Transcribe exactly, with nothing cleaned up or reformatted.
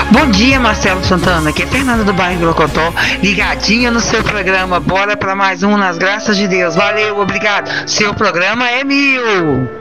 Bom dia, Marcelo Santana, aqui é Fernanda do bairro Grocotó, ligadinha no seu programa. Bora para mais um Nas Graças de Deus. Valeu, obrigado. Seu programa é mil.